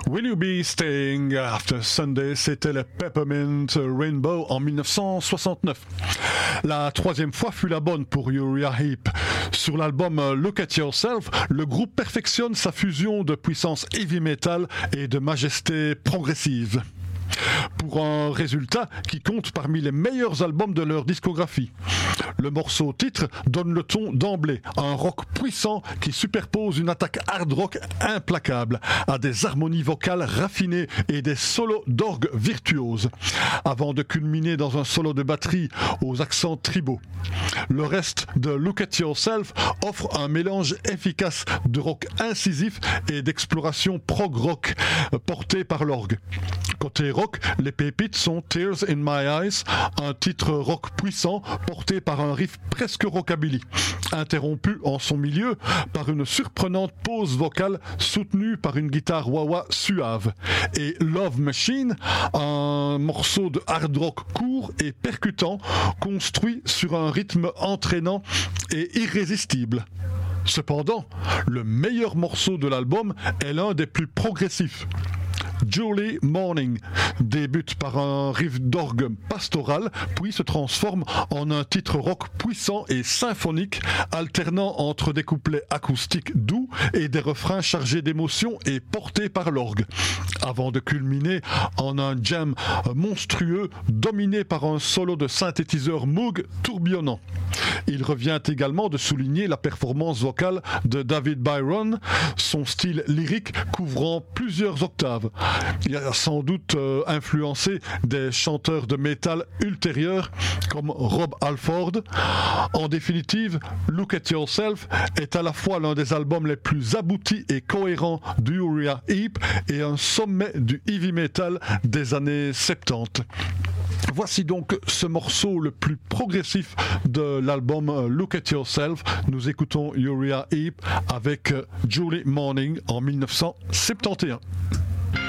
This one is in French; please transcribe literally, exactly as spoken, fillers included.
Will You Be Staying After Sunday, c'était le Peppermint Rainbow en dix-neuf cent soixante-neuf. La troisième fois fut la bonne pour Uriah Heep. Sur l'album Look at Yourself, le groupe perfectionne sa fusion de puissance heavy metal et de majesté progressive, pour un résultat qui compte parmi les meilleurs albums de leur discographie. Le morceau titre donne le ton d'emblée, un rock puissant qui superpose une attaque hard rock implacable à des harmonies vocales raffinées et des solos d'orgue virtuoses, avant de culminer dans un solo de batterie aux accents tribaux. Le reste de Look at Yourself offre un mélange efficace de rock incisif et d'exploration prog rock porté par l'orgue. Côté rock, les pépites sont Tears in My Eyes, un titre rock puissant porté par un riff presque rockabilly, interrompu en son milieu par une surprenante pause vocale soutenue par une guitare wah-wah suave, et Love Machine, un morceau de hard rock court et percutant construit sur un rythme entraînant et irrésistible. Cependant, le meilleur morceau de l'album est l'un des plus progressifs. Julie Morning débute par un riff d'orgue pastoral, puis se transforme en un titre rock puissant et symphonique, alternant entre des couplets acoustiques doux et des refrains chargés d'émotion et portés par l'orgue, avant de culminer en un jam monstrueux dominé par un solo de synthétiseur Moog tourbillonnant. Il revient également de souligner la performance vocale de David Byron, son style lyrique couvrant plusieurs octaves. Il a sans doute euh, influencé des chanteurs de métal ultérieurs comme Rob Halford. En définitive, Look at Yourself est à la fois l'un des albums les plus aboutis et cohérents d'Uriah Heep et un sommet du heavy metal des années soixante-dix. Voici donc ce morceau le plus progressif de l'album Look at Yourself. Nous écoutons Uriah Heep avec Julie Morning en dix-neuf cent soixante et onze.